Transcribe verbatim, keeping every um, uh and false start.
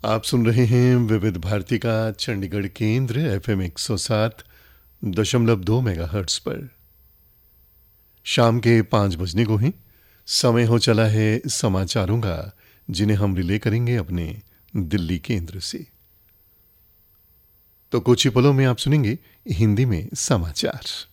आप सुन रहे हैं विविध भारती का चंडीगढ़ केंद्र एफएम एक सौ सात दशमलव दो मेगाहर्ट्ज पर। शाम के पाँच बजने को ही समय हो चला है समाचारों का, जिन्हें हम रिले करेंगे अपने दिल्ली केंद्र से। तो कुछ ही पलों में आप सुनेंगे हिंदी में समाचार।